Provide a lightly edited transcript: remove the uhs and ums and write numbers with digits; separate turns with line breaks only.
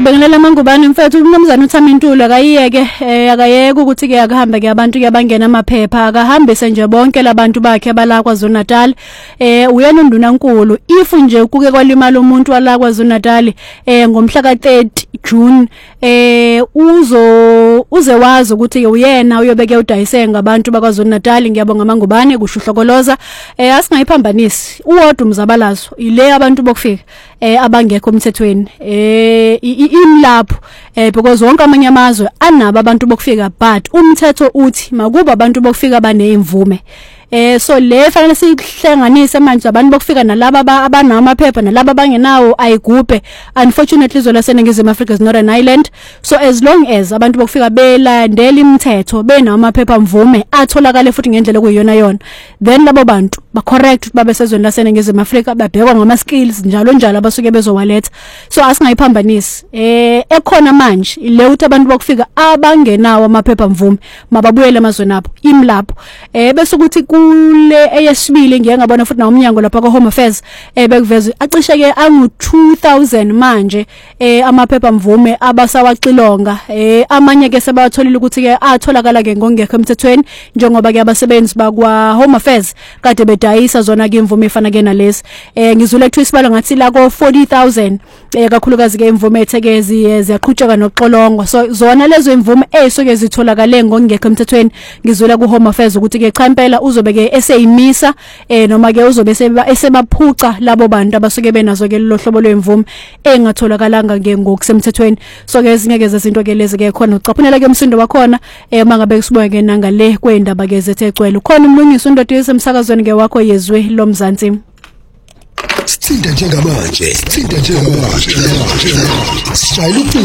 Ngibingelela Mangubane mfethu umnumzana uThamintula akayeke ukuthi ke akahambe ke abantu ke bangena amaphepha akahambise nje bonke labantu bakhe bala kwaZulu Natal uyena undunankulu if nje kuke kwalimala umuntu wala kwaZulu Natal ngomhla ka30 June uze wazi ukuthi ke uyena uyobeke udayise ngabantu bakwaZulu Natal. Ngiyabonga Mangubane kusho uhlokoloza asingayiphambanisi uwodwa umzabalazo ile abantu bokufika abangekho emthethweni imlapho because wonke amanye amazwe anabo abantu bokufika but umthetho uthi makuba abantu bokufika baneimvume so le fanele sihlanganise manje abantu bokufika nalabo abanawo amaphepha nalabo abangenawo ayigubhe. Unfortunately izola seNingizimu Africa is not an island, so as long as abantu bokufika belandela imithetho benawo amaphepha mvume atholakala futhi ngendlela kuyiyona yona, then labo bantu ba correct babe sezweni laseNingizimu Africa babhekwa ngama skills njalo njalo abasuke bezowaletha. So asingayiphambanisi ekhona manje ile uthi abantu bokufika abangenawo amaphepha mvume mababuyele emazweni abo imlapho bese ukuthi kule eyesibili ngiye ngabona futhi na umnyango lapha kwa Home Affairs bekuveza acishe ke angu 2000 manje amaphepha mvume abasawaxilonga amanye ke sebatholile ukuthi ke atholakala ke ngongekho emthethweni njengoba ke abasebenzi bakwa Home Affairs kade bedayisa zona ke imvume efana ke nalezi ngizule kuthi isibalo ngathi la ko 40000 kakhulukazi ke imvume ethekezi ziyaqhutsheka nokuxolongwa. So zona lezo imvume esoke zitholakale ngongekho emthethweni ngizule ku Home Affairs ukuthi ke cha impela uzobeke eseyimisa noma ke uzobe esebaphuca labo bantu abasuke benazo ke lo hlobo lwemvume engatholakalanga ke ngokusemthethweni. So ke ezinye ke zezinto ke lezi ke khona ucaphunela ke umsindo wakhona mangabe kusibuya ke nanga le kwendaba ke zethe gcwele khona umlungisi undoda esemsakazweni ke wakho yezwe loMzansi.
Sithinta njengamanje. Sijayele